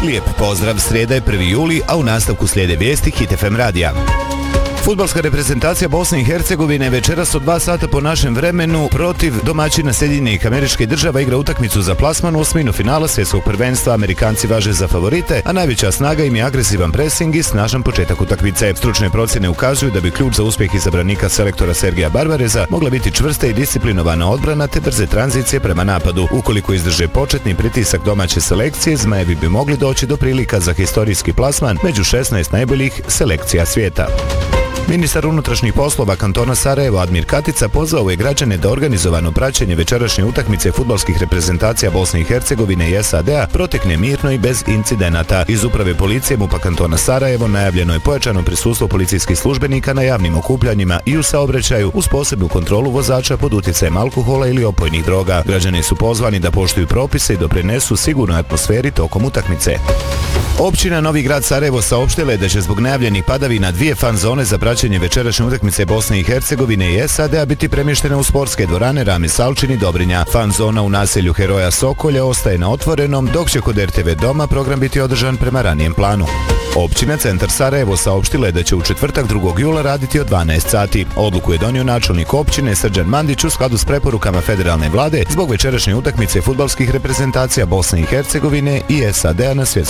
Lijep pozdrav, srijeda je 1. juli, a u nastavku slijede vijesti Hit FM radija. Fudbalska reprezentacija Bosne i Hercegovine večeras od 2 sata po našem vremenu protiv domaćina Sjedinjenih Američkih Država igra utakmicu za plasman u osminu finala svjetskog prvenstva. Amerikanci važe za favorite, a najveća snaga im je agresivan presing i snažan početak utakmice. Stručne procjene ukazuju da bi ključ za uspjeh izabranika selektora Sergija Barbareza mogla biti čvrsta i disciplinovana odbrana te brze tranzicije prema napadu. Ukoliko izdrže početni pritisak domaće selekcije, Zmajevi bi mogli doći do prilika za historijski plasman među 16 najboljih selekcija svijeta. Ministar unutrašnjih poslova kantona Sarajevo Admir Katica pozvao je građane da organizovano praćenje večerašnje utakmice fudbalskih reprezentacija Bosne i Hercegovine i SAD-a protekne mirno i bez incidenata. Iz uprave policije MUP-a kantona Sarajevo najavljeno je pojačano prisustvo policijskih službenika na javnim okupljanjima i u saobraćaju uz posebnu kontrolu vozača pod utjecajem alkohola ili opojnih droga. Građani su pozvani da poštuju propise i doprinesu sigurnoj atmosferi tokom utakmice. Općina Novi grad Sarajevo saopštila je da će zbog najavljenih padavina 2 fan zone za praćenje večerašnje utakmice Bosne i Hercegovine i SAD-a biti premještene u sportske dvorane Rami Salčin i Dobrinja. Fan zona u naselju Heroja Sokolja ostaje na otvorenom, dok će kod RTV Doma program biti održan prema ranijem planu. Općina Centar Sarajevo saopštila je da će u četvrtak 2. jula raditi od 12 sati. Odluku je donio načelnik općine Srđan Mandić u skladu s preporukama federalne vlade zbog večerašnje utakmice fudbalskih reprezentacija Bosne i Hercegovine i SAD-a na svjetskom